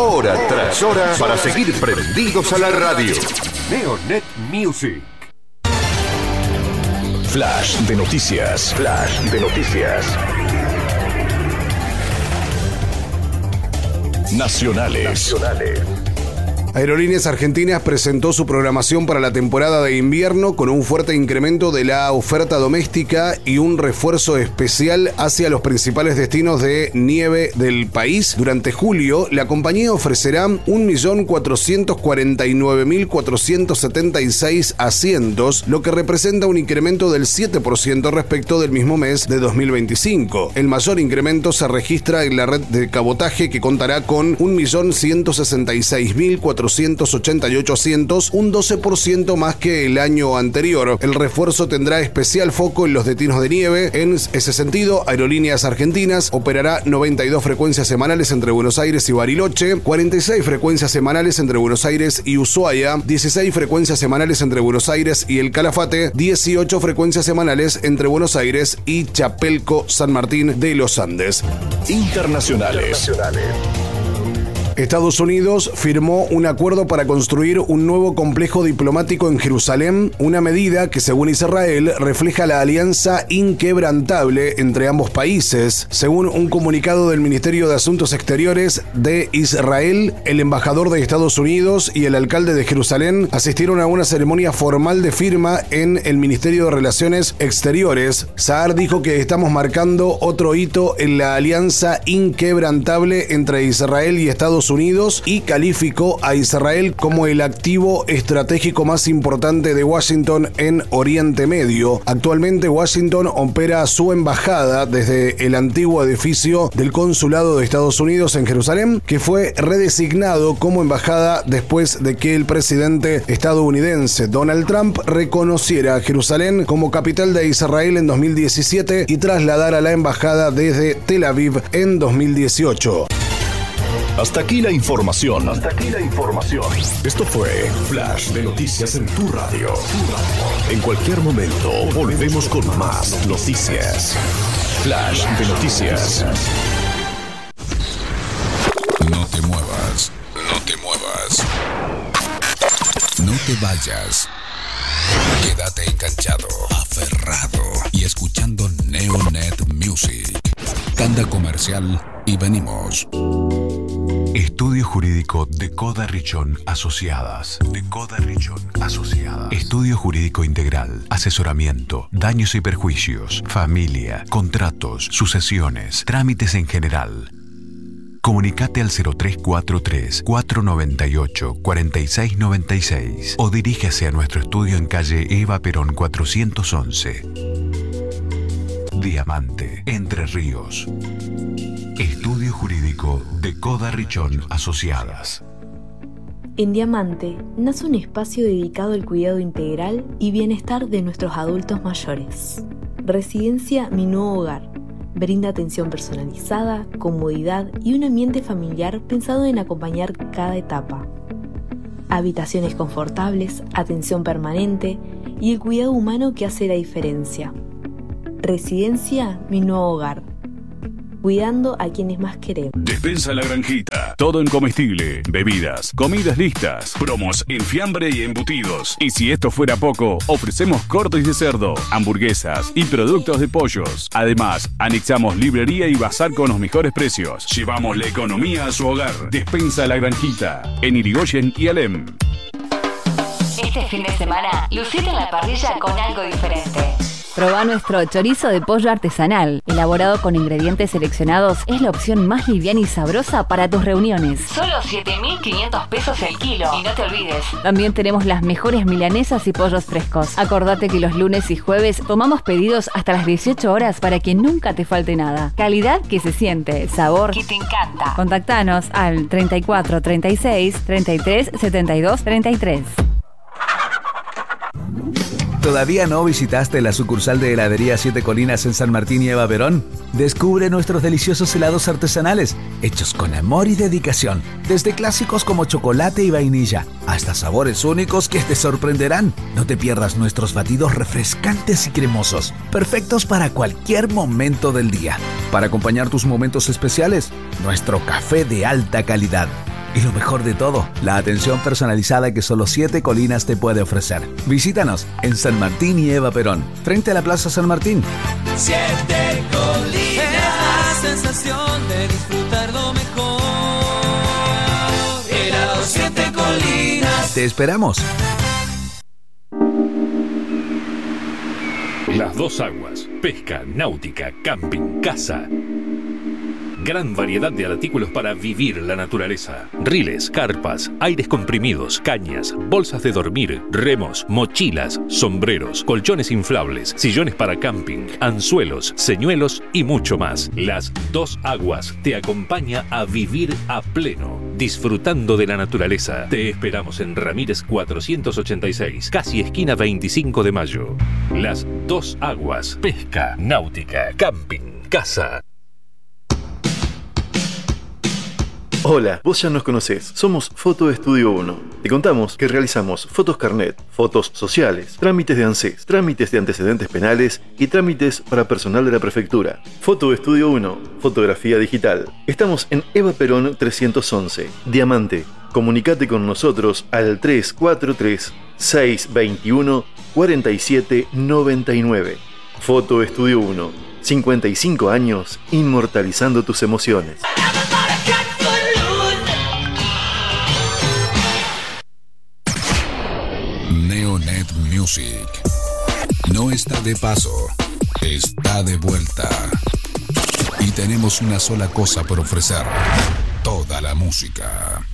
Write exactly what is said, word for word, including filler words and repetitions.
hora tras hora para seguir prendidos a la radio. Neonet Music. Flash de noticias. Flash de noticias. Nacionales. Nacionales. Aerolíneas Argentinas presentó su programación para la temporada de invierno con un fuerte incremento de la oferta doméstica y un refuerzo especial hacia los principales destinos de nieve del país. Durante julio, la compañía ofrecerá un millón cuatrocientos cuarenta y nueve mil cuatrocientos setenta y seis asientos, lo que representa un incremento del siete por ciento respecto del mismo mes de dos mil veinticinco. El mayor incremento se registra en la red de cabotaje, que contará con un millón ciento sesenta y seis mil cuatrocientos ochenta y ocho asientos, un doce por ciento más que el año anterior. El refuerzo tendrá especial foco en los destinos de nieve. En ese sentido, Aerolíneas Argentinas operará noventa y dos frecuencias semanales entre Buenos Aires y Bariloche, cuarenta y seis frecuencias semanales entre Buenos Aires y Ushuaia, dieciséis frecuencias semanales entre Buenos Aires y El Calafate, dieciocho frecuencias semanales entre Buenos Aires y Chapelco, San Martín de los Andes. Internacionales. Internacionales. Estados Unidos firmó un acuerdo para construir un nuevo complejo diplomático en Jerusalén, una medida que, según Israel, refleja la alianza inquebrantable entre ambos países. Según un comunicado del Ministerio de Asuntos Exteriores de Israel, el embajador de Estados Unidos y el alcalde de Jerusalén asistieron a una ceremonia formal de firma en el Ministerio de Relaciones Exteriores. Saar dijo que estamos marcando otro hito en la alianza inquebrantable entre Israel y Estados Unidos y calificó a Israel como el activo estratégico más importante de Washington en Oriente Medio. Actualmente, Washington opera su embajada desde el antiguo edificio del Consulado de Estados Unidos en Jerusalén, que fue redesignado como embajada después de que el presidente estadounidense Donald Trump reconociera a Jerusalén como capital de Israel en dos mil diecisiete y trasladara la embajada desde Tel Aviv en dos mil dieciocho. Hasta aquí la información. Hasta aquí la información. Esto fue Flash de Noticias en tu radio. En cualquier momento volvemos con más noticias. Flash de Noticias. No te muevas. No te muevas. No te vayas. Quédate enganchado, aferrado y escuchando Neonet Music. Tanda comercial y venimos. Estudio Jurídico de Coda Richón Asociadas. De Coda Richón Asociadas. Estudio Jurídico Integral. Asesoramiento, daños y perjuicios, familia, contratos, sucesiones, trámites en general. Comunicate al cero tres cuatro tres, cuatro nueve ocho, cuatro seis nueve seis o dirígase a nuestro estudio en calle Eva Perón cuatrocientos once. Diamante, Entre Ríos. Estudio Jurídico de Coda Richón Asociadas. En Diamante nace un espacio dedicado al cuidado integral y bienestar de nuestros adultos mayores. Residencia Mi Nuevo Hogar. Brinda atención personalizada, comodidad y un ambiente familiar pensado en acompañar cada etapa. Habitaciones confortables, atención permanente y el cuidado humano que hace la diferencia. Residencia Mi Nuevo Hogar. Cuidando a quienes más queremos. Despensa La Granjita. Todo en comestible, bebidas, comidas listas, promos en fiambre y embutidos. Y si esto fuera poco, ofrecemos cortes de cerdo, hamburguesas y productos de pollos. Además, anexamos librería y bazar con los mejores precios. Llevamos la economía a su hogar. Despensa La Granjita. En Irigoyen y Alem. Este fin de semana, lucite en la parrilla con algo diferente. Probá nuestro chorizo de pollo artesanal. Elaborado con ingredientes seleccionados, es la opción más liviana y sabrosa para tus reuniones. Solo siete mil quinientos pesos el kilo. Y no te olvides. También tenemos las mejores milanesas y pollos frescos. Acordate que los lunes y jueves tomamos pedidos hasta las dieciocho horas para que nunca te falte nada. Calidad que se siente, sabor que te encanta. Contactanos al treinta y cuatro, treinta y seis, treinta y tres, setenta y dos, treinta y tres. ¿Todavía no visitaste la sucursal de Heladería Siete Colinas en San Martín y Eva Perón? Descubre nuestros deliciosos helados artesanales, hechos con amor y dedicación. Desde clásicos como chocolate y vainilla, hasta sabores únicos que te sorprenderán. No te pierdas nuestros batidos refrescantes y cremosos, perfectos para cualquier momento del día. Para acompañar tus momentos especiales, nuestro café de alta calidad. Y lo mejor de todo, la atención personalizada que solo Siete Colinas te puede ofrecer. Visítanos en San Martín y Eva Perón, frente a la Plaza San Martín. Siete Colinas, es la sensación de disfrutar lo mejor. Helado Siete Colinas. Te esperamos. Las Dos Aguas, pesca, náutica, camping, casa. Gran variedad de artículos para vivir la naturaleza. Riles, carpas, aires comprimidos, cañas, bolsas de dormir, remos, mochilas, sombreros, colchones inflables, sillones para camping, anzuelos, señuelos y mucho más. Las Dos Aguas te acompaña a vivir a pleno, disfrutando de la naturaleza. Te esperamos en Ramírez cuatrocientos ochenta y seis, casi esquina veinticinco de mayo. Las Dos Aguas, pesca, náutica, camping, casa. Hola, vos ya nos conocés, somos Foto Estudio uno. Te contamos que realizamos fotos carnet, fotos sociales, trámites de ANSES, trámites de antecedentes penales y trámites para personal de la prefectura. Foto Estudio uno, fotografía digital. Estamos en Eva Perón trescientos once, Diamante. Comunicate con nosotros al tres cuatro tres, seis dos uno, cuatro siete nueve nueve. Foto Estudio uno, cincuenta y cinco años inmortalizando tus emociones. Neonet Music no está de paso, está de vuelta. Y tenemos una sola cosa por ofrecer: toda la música.